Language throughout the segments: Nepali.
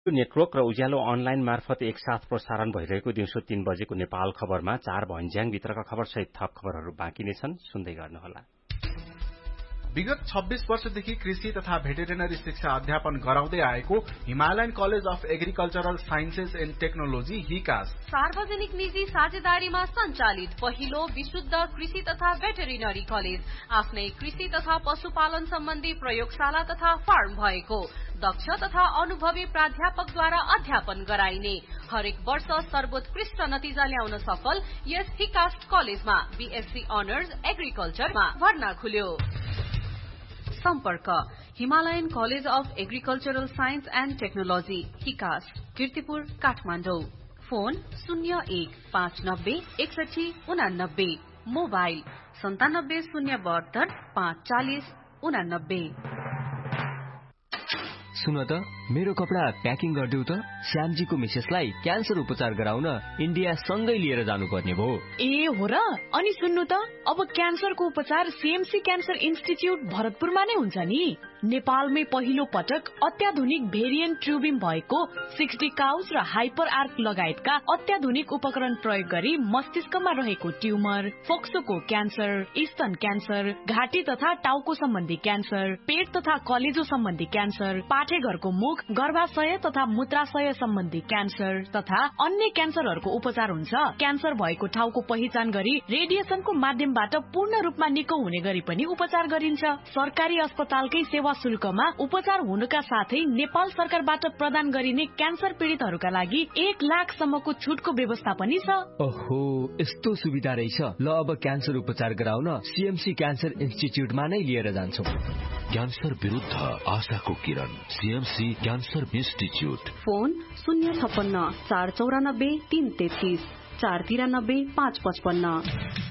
नेटवर्क र उज्यालो अनलाइन मार्फत एकसाथ प्रसारण भइरहेको दिउँसो 3 बजेको नेपाल खबरमा 4 भन्ज्याङभित्रका खबरसहित थप खबरहरू बाँकी नै छन्, सुन्दै गर्नुहोला। विगत 26 वर्षदेखि कृषि तथा भेटेरिनरी शिक्षा अध्यापन गराउँदै आएको Himalayan college of agricultural sciences and technology हिकास सार्वजनिक निजी साझेदारीमा सञ्चालित पहिलो विशुद्ध कृषि तथा भेटेरिनरी कलेज, आफ्नै कृषि तथा पशुपालन सम्बन्धी प्रयोगशाला तथा फार्म भएको, दक्ष तथा अनुभवी प्राध्यापकद्वारा अध्यापन गराइने, हरेक वर्ष सर्वोत्कृष्ट नतिजा ल्याउन सफल यस हिकास कलेजमा बीएससी अनर्स एग्रिकल्चरमा भर्ना खुल्यो। सम्पर्क Himalayan college of agricultural science and technology हिकास, Kirtipur, Kathmandu. Phone 01596189, mobile 9702 540 89। सुन त, मेरो कपडा प्याकिङ गरिदेऊ त। श्यामजीको मिसेसलाई क्यान्सर उपचार गराउन इन्डिया सँगै लिएर जानुपर्ने भयो। ए हो र? अनि सुन्नु त, अब क्यान्सरको उपचार सीएमसी क्यान्सर इन्स्टिच्युट भरतपुरमा नै हुन्छ नि। नेपालमै पहिलो पटक अत्याधुनिक भेरिएन्ट ट्युबिम भएको 60 काउस र हाइपर आर्क लगायतका अत्याधुनिक उपकरण प्रयोग गरी मस्तिष्कमा रहेको ट्युमर, फोक्सोको क्यान्सर, स्तन क्यान्सर, घाँटी तथा टाउको सम्बन्धी क्यान्सर, पेट तथा कलेजो सम्बन्धी क्यान्सर, पाठेघरको मुख, गर्भाशय तथा मूत्राशय सम्बन्धी क्यान्सर तथा अन्य क्यान्सरहरूको उपचार हुन्छ। क्यान्सर भएको ठाउँको पहिचान गरी रेडिएसनको माध्यमबाट पूर्ण रूपमा निको हुने गरी पनि उपचार गरिन्छ। सरकारी अस्पतालकै सेवा शुल्कमा उपचार हुनुका साथै नेपाल सरकारबाट प्रदान गरिने क्यान्सर पीडितहरूका लागि 1 लाखसम्मको छुटको व्यवस्था पनि छ। ओहो, यस्तो सुविधा रहेछ। ल, अब क्यान्सर उपचार गराउन सीएमसी क्यान्सर इन्स्टिच्युटमा नै लिएर जान्छौँ। क्यान्सर विरुद्ध आशाको किरण, सीएमसी क्यान्सर इन्स्टिच्युट। फोन 056 494 333 493 555।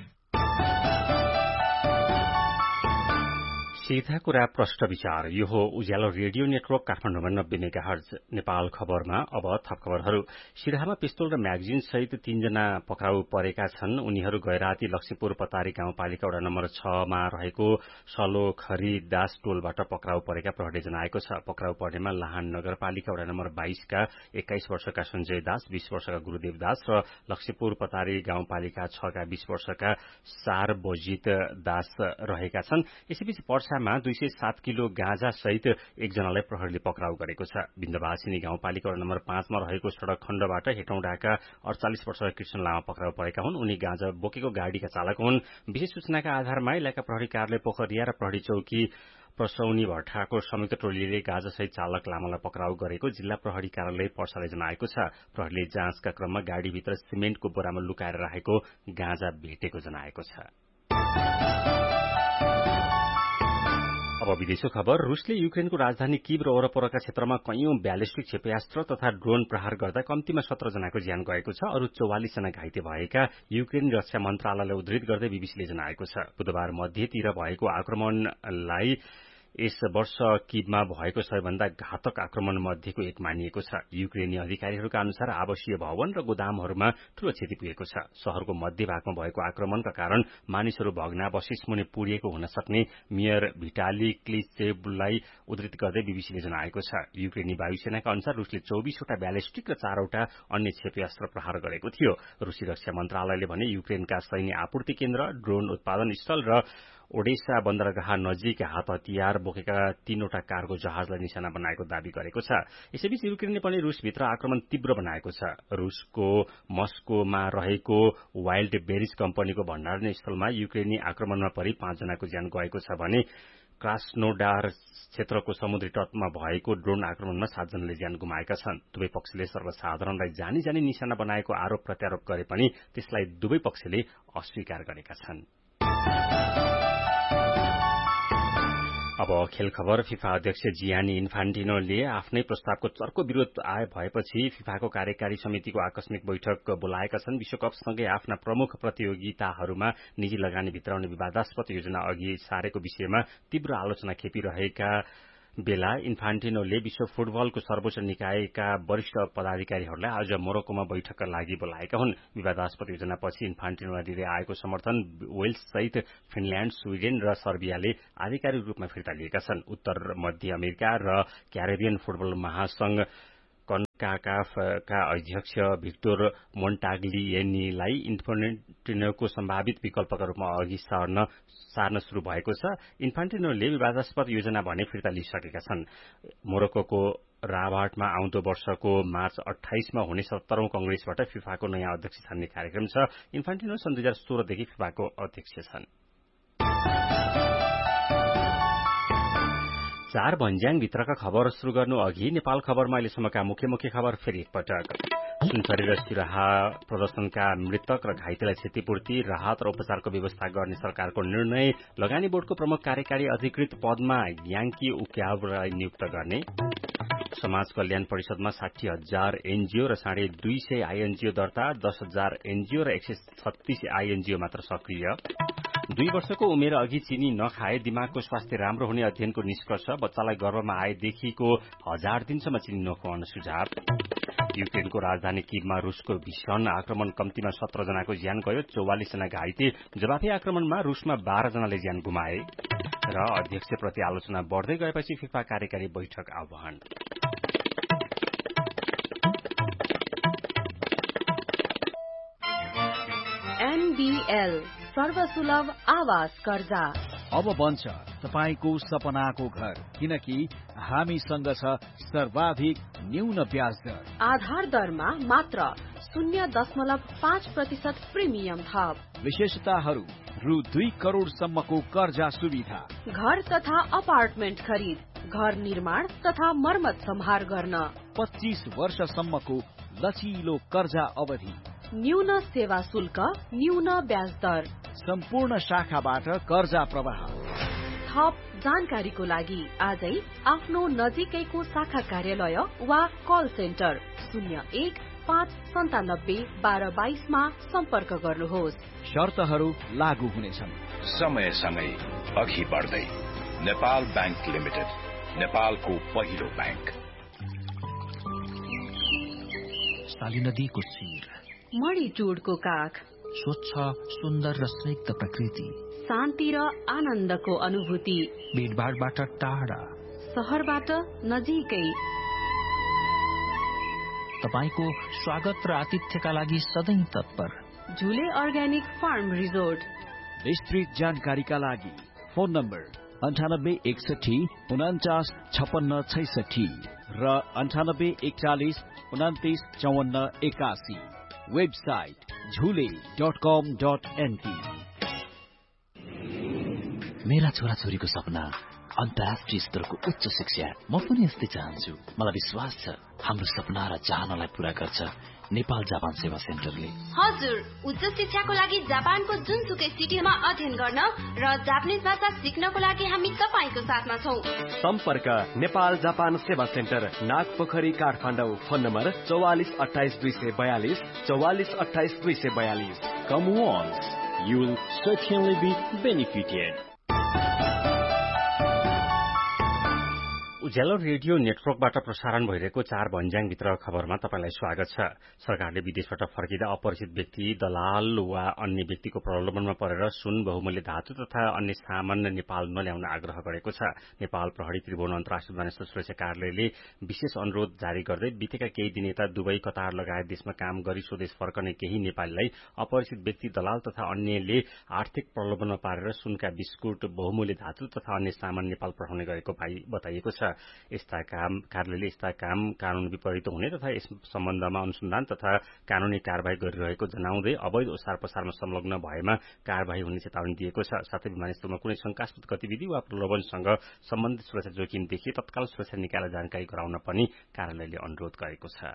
सीधा कुरा प्रष्ट विचार। यो हो उज्यालो रेडियो नेटवर्क काठमाडौँमा 90 मेगाहर्ज। नेपाल खबरमा अब थप खबरहरू। सिराहामा पिस्तोल र म्यागजिन सहित 3 जना पक्राउ परेका छन्। उनीहरू गैराती लक्ष्मीपुर पतारी गाउँपालिका वडा नम्बर 6 मा रहेको सलोखरी दास टोलबाट पक्राउ परेका प्रहरीले जनाएको छ। पक्राउ पर्नेमा लाहान नगरपालिका वडा नम्बर 22 का 21 वर्षका सञ्जय दास, 20 वर्षका गुरुदेव दास र लक्ष्मीपुर पतारी गाउँपालिका 6 का 20 वर्षका सारबोजित दास रहेका छन्। यसैबीच पर्सा 207 किलो गाँजा सहित एकजनालाई प्रहरीले पक्राउ गरेको छ। बिन्दवासिनी गाउँपालिका वडा नम्बर 5 मा रहेको सड़क खण्डबाट हेटौँडाका 48 वर्षका कृष्ण लामा पक्राउ परेका हुन्। उनी गाँजा बोकेको गाडीका चालक हुन्। विशेष सूचनाका आधारमा इलाका प्रहरी कार्यालय पोखरिया र प्रहरी चौकी प्रसौनी भट्टाको संयुक्त टोलीले गाँजा सहित चालक लामालाई पक्राउ गरेको जिल्ला प्रहरी कार्यालय पर्साले जनाएको छ। प्रहरीले जाँचका क्रममा गाडीभित्र सिमेन्टको बोरामा लुकाएर राखेको गाँजा भेटेको जनाएको छ। अब विदेशको खबर। रुसले युक्रेनको राजधानी कीव र वरपरका क्षेत्रमा कैयौं ब्यालिस्टिक क्षेपयास्त्र तथा ड्रोन प्रहार गर्दा कम्तीमा 17 जनाको ज्यान गएको छ। अरू 44 जना घाइते भएका युक्रेनी रक्षा मन्त्रालयले उद्धृत गर्दै बीबीसीले जनाएको छ। बुधबार मध्यतिर भएको आक्रमणलाई यस वर्ष कीवमा भएको सबैभन्दा घातक आक्रमण मध्येको एक मानिएको छ। युक्रेनी अधिकारीहरूका अनुसार आवासीय भवन र गोदामहरूमा ठूलो क्षति पुगेको छ। शहरको मध्य भागमा भएको आक्रमणका कारण मानिसहरू भग्नावशेष मुनि पुरिएको हुन सक्ने मेयर भिटाली क्लिचेवलाई उद्धृत गर्दै बीबीसीले जनाएको छ। युक्रेनी वायुसेनाका अनुसार रुसले 24 वटा ब्यालिस्टिक र 4 वटा अन्य क्षेपयास्त्र प्रहार गरेको थियो। रुसी रक्षा मन्त्रालयले भने युक्रेनका सैन्य आपूर्ति केन्द्र, ड्रोन उत्पादन स्थल र ओडेसा बन्दरगाह नजिक हात हतियार बोकेका 3 वटा कार्गो जहाजलाई निशाना बनाएको दावी गरेको छ। यसैबीच युक्रेनले पनि रुसभित्र आक्रमण तीव्र बनाएको छ। रुसको मस्कोमा रहेको वाइल्ड बेरिज कम्पनीको भण्डारण स्थलमा युक्रेनी आक्रमणमा परि 5 जनाको ज्यान गएको छ भने क्रास्नोडार क्षेत्रको समुद्री तटमा भएको ड्रोन आक्रमणमा 7 जनाले ज्यान गुमाएका छन्। दुवै पक्षले सर्वसाधारणलाई जानी जानी निशाना बनाएको आरोप प्रत्यारोप गरे पनि त्यसलाई दुवै पक्षले अस्वीकार गरेका छन्। अब खेल खबर। फिफा अध्यक्ष जियानी इन्फान्टिनोले आफ्नै प्रस्तावको चर्को विरोध भएपछि फिफाको कार्यकारी समितिको आकस्मिक बैठक बोलाएका छन्। विश्वकपसँगै आफ्ना प्रमुख प्रतियोगिताहरूमा निजी लगानी भित्राउने विवादास्पद योजना अघि सारेको विषयमा तीव्र आलोचना खेपिरहेका बेला इन्फान्टिनोले विश्व फुटबलको सर्वोच्च निकायका वरिष्ठ पदाधिकारीहरूलाई आज मोरक्कोमा बैठकका लागि बोलाएका हुन्। विवादास्पद योजनापछि इन्फान्टिनोले आएको समर्थन वेल्स सहित फिनल्याण्ड, स्वीडेन र सर्बियाले आधिकारिक रूपमा फिर्ता लिएका छन्। उत्तर मध्य अमेरिका र क्यारेबियन फुटबल महासंघ कन्काकाफका अध्यक्ष भिक्टर मोन्टाग्लिएनीलाई इन्फान्टिनोको सम्भावित विकल्पका रूपमा अघि सार्न शुरू भएको छ। इन्फान्टिनोले विवादास्पद योजना भने फिर्ता लिइसकेका छन्। मोरक्कोको राबाटमा आउँदो वर्षको मार्च 28 मा हुने 70औं कंग्रेसबाट फिफाको नयाँ अध्यक्ष छान्ने कार्यक्रम छ। इन्फान्टिनो सन् 2016 देखि फिफाको अध्यक्ष छन्। 4 भन्ज्याङ भित्रका खबर शुरू गर्नु अघि नेपाल खबरमा अहिलेसम्मका मुख्य खबर फेरि एकपटक। सुनसरी र सिराहा प्रदर्शनका मृतक र घाइतेलाई क्षतिपूर्ति, राहत र उपचारको व्यवस्था गर्ने सरकारको निर्णय, लगानी बोर्डको प्रमुख कार्यकारी अधिकृत पदमा याङ्की उक्यावलाई नियुक्त गर्ने, समाज कल्याण परिषदमा 60,000 एनजीओ र 250 आईएनजीओ दर्ता, 10,000 एनजीओ र 136 आईएनजीओ मात्र सक्रिय, 2 वर्षको उमेर अघि चिनी नखाए दिमागको स्वास्थ्य राम्रो हुने अध्ययनको निष्कर्ष, बच्चालाई गर्भमा आएदेखिको 1000 दिनसम्म चिनी नखुवाउन सुझाव, युक्रेनको राजधानी किभमा रूसको भीषण आक्रमण, कम्तीमा 17 जनाको ज्यान गयो, 44 जना घाइते, जवाफी आक्रमणमा रूसमा 12 जनाले ज्यान गुमाए र अध्यक्षप्रति आलोचना बढ्दै गएपछि फिफा कार्यकारी बैठक आह्वान। एनबीएल सर्वसुलभ आवास कर्जा अब बन्छ तपाईको सपनाको घर, किनकि हामीसँग छ सर्वाधिक न्यून ब्याज दर। आधार दरमा मात्र 0.5% प्रिमियम थप। विशेषताहरू रु 2 करोडसम्मको कर्जा सुविधा, घर तथा अपार्टमेन्ट खरिद, घर निर्माण तथा मर्मत सम्हार गर्न, 25 वर्षसम्मको लचिलो कर्जा अवधि, न्यून सेवा शुल्क, न्यून ब्याज दर, सम्पूर्ण शाखाबाट कर्जा प्रवाह। थप जानकारीको लागि आजै आफ्नो नजिकैको शाखा कार्यालय वा कल सेन्टर 01-597-1222 मा सम्पर्क गर्नुहोस्। शर्तहरू लागू हुनेछन्। समयसँगै अघि बढ्दै नेपाल बैंक लिमिटेड, नेपालको पहिलो बैंक। साली नदीको शिर, मणिटुडको काख, स्वच्छ सुन्दर र स्निग्ध प्रकृति, शान्ति र आनन्दको अनुभूति, भीडभाडबाट टाढा, शहरबाट नजिकै। तपाईको स्वागत र आतिथ्यका लागि सधैँ तत्पर। झुले अर्ग्यानिक फार्म रिजोर्ट। विस्तृत जानकारीका लागि फोन नम्बर 9861495666 र 9841295481। वेबसाइट झुले.com.np। मेरा छोराछोरीको सपना अन्तर्राष्ट्रिय स्तरको उच्च शिक्षा। म पनि यस्तै चाहन्छु। मलाई विश्वास छ हाम्रो सपना र चाहनालाई पूरा गर्छ नेपाल जापान सेवा सेन्टरले। हजुर, उच्च शिक्षाको लागि जापानको जुनसुकै सिटीमा अध्ययन गर्न र जापानिज भाषा सिक्नको लागि हामी तपाईको साथमा छौं। सम्पर्क नेपाल जापान सेवा centre, Nagpokhari, Kathmandu. Phone number 4428 242 4428 242। Come once, you will certainly be benefited. Ujyaalo radio नेटवर्कबाट प्रसारण भइरहेको 4 भन्ज्याङभित्र खबरमा तपाईलाई स्वागत छ। सरकारले विदेशबाट फर्किँदा अपरिचित व्यक्ति, दलाल वा अन्य व्यक्तिको प्रलोभनमा परेर सुन, बहुमूल्य धातु तथा अन्य सामान नेपाल नल्याउन आग्रह गरेको छ। नेपाल प्रहरी त्रिभुवन अन्तर्राष्ट्रिय विमानस्थल सुरक्षा कार्यालयले विशेष अनुरोध जारी गर्दै बितेका केही दिन यता दुबई, कतार लगायत देशमा काम गरी स्वदेश फर्कने केही नेपालीलाई अपरिचित व्यक्ति, दलाल तथा अन्यले आर्थिक प्रलोभनमा पारेर सुनका बिस्कुट, बहुमूल्य धातु तथा अन्य सामान नेपाल पठाउने गरेको बताइएको छ। कार्यालयले यस्ता काम कानून विपरीत हुने तथा यस सम्बन्धमा अनुसन्धान तथा कानूनी कार्यवाही गरिरहेको जनाउँदै अवैध ओसार पसारमा संलग्न भएमा कार्यवाही हुने चेतावनी दिएको छ। साथै विमानस्थलमा कुनै शंकास्पद गतिविधि वा प्रलोभनसँग सम्बन्धित सुरक्षा जोखिम देखिए तत्काल सुरक्षा निकायलाई जानकारी गराउन पनि कार्यालयले अनुरोध गरेको छ।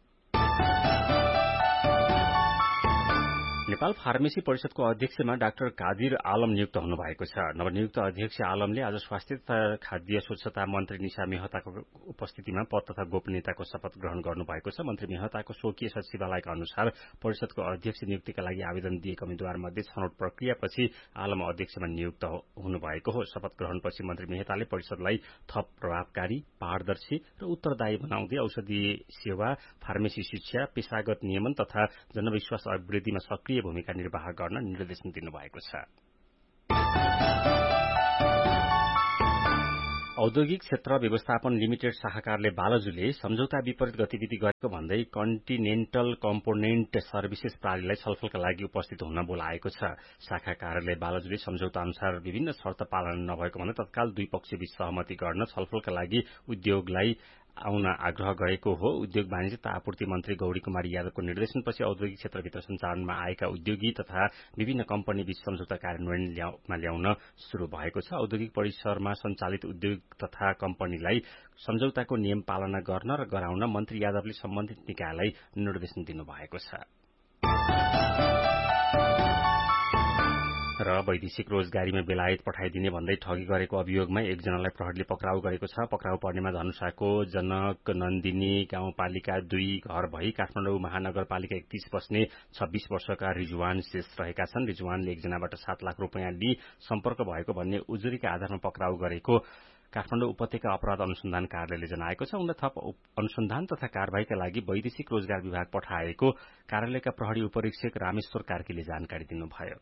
नेपाल फार्मेसी परिषदको अध्यक्षमा डाक्टर कादिर आलम नियुक्त हुनु भएको छ। नवनियुक्त अध्यक्ष आलमले आज स्वास्थ्य तथा खाद्य स्वच्छता मन्त्री निशा मेहताको उपस्थितिमा पद तथा गोपनीयताको शपथ ग्रहण गर्नु भएको छ। मन्त्री मेहताको स्वकीय सचिवालयका अनुसार परिषदको अध्यक्ष नियुक्तिका लागि आवेदन दिएका उम्मेद्वारमध्ये छनौट प्रक्रियापछि आलम अध्यक्षमा नियुक्त हुनुभएको हो। शपथ ग्रहणपछि मन्त्री मेहताले परिषदलाई थप प्रभावकारी, पारदर्शी र उत्तरदायी बनाउँदै औषधि सेवा, फार्मेसी शिक्षा, पेशागत नियमन तथा जनविश्वास अभिवृद्धिमा सक्रिय भूमिका निर्वाह गर्न निर्देशन दिनुभएको छ। औद्योगिक क्षेत्र व्यवस्थापन लिमिटेड शाखाकारले बालजुले सम्झौता विपरीत गतिविधि गरेको भन्दै कन्टिनेन्टल कम्पोनेन्ट सर्भिसेस प्रणालीलाई छलफलका लागि उपस्थित हुन बोलाएको छ। शाखा कार्यालय बालजुले सम्झौता अनुसार विभिन्न शर्त पालन नभएको भन्दै तत्काल दुई पक्षबीच सहमति गर्न छलफलका लागि उद्योगलाई आउन आग्रह गरेको हो। उद्योग वाणिज्य तथा आपूर्ति मन्त्री गौरी कुमारी यादवको निर्देशनपछि औद्योगिक क्षेत्रभित्र सञ्चालनमा आएका उद्योगी तथा विभिन्न कम्पनी बीच सम्झौता कार्यान्वयनमा ल्याउन शुरू भएको छ। औद्योगिक परिसरमा सञ्चालित उद्योग तथा कम्पनीलाई सम्झौताको नियम पालना गर्न र गराउन मन्त्री यादवले सम्बन्धित निकायलाई निर्देशन दिनुभएको छ। र वैदेशिक रोजगारीमा बेलायत पठाइदिने भन्दै ठगी गरेको अभियोगमा एकजनालाई प्रहरीले पक्राउ गरेको छ। पक्राउ पर्नेमा धनुषाको जनक नन्दिनी गाउँपालिका 2 घर भई काठमाडौँ महानगरपालिका 31 बस्ने 26 वर्षका रिजुवान शेष रहेका छन्। रिजुवानले एकजनाबाट 7 लाख रुपियाँ लिई सम्पर्क भएको भन्ने उजुरीका आधारमा पक्राउ गरेको काठमाडौँ उपत्यका अपराध अनुसन्धान कार्यालयले जनाएको छ। उनलाई थप अनुसन्धान तथा कारवाहीका लागि वैदेशिक रोजगार विभाग पठाएको कार्यालयका प्रहरी उपरीक्षक रामेश्वर कार्कीले जानकारी दिनुभयो।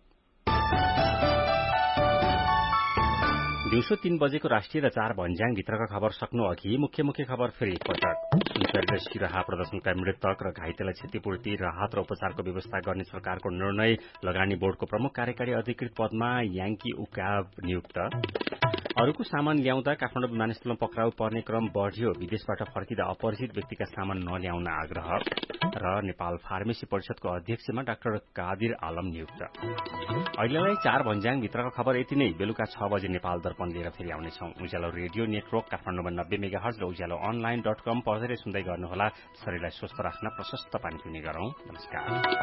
दिउँसो 3 बजेको राष्ट्रिय र 4 भन्ज्याङ भित्रका खबर सक्नु अघि मुख्य खबर फेरि एकपटक। सुनसरी र सिराहा प्रदर्शनका मृतक र घाइतेलाई क्षतिपूर्ति राहत र उपचारको व्यवस्था गर्ने सरकारको निर्णय। लगानी बोर्डको प्रमुख कार्यकारी अधिकृत पदमा याङ्की उकाब नियुक्त। अरूको सामान ल्याउँदा काठमाडौँ विमानस्थलमा पक्राउ पर्ने क्रम बढ्यो। विदेशबाट फर्किँदा अपरिचित व्यक्तिका सामान नल्याउन आग्रह। र नेपाल फार्मेसी परिषदको अध्यक्षमा डाक्टर कादिर आलम नियुक्त। अहिलेलाई 4 भन्ज्याङ भित्रका खबर यति नै। बेलुका 6 बजे नेपाल दर्पण लिएर फेरि आउनेछौं। उज्यालो रेडियो नेटवर्क काठमाडौँमा 90 मेगाहर्ज र उज्यालो अनलाइन.com पढेर सुन्दै गर्नुहोला। शरीरलाई स्वस्थ राख्न प्रशस्त पानी पिउने गरौं। नमस्कार।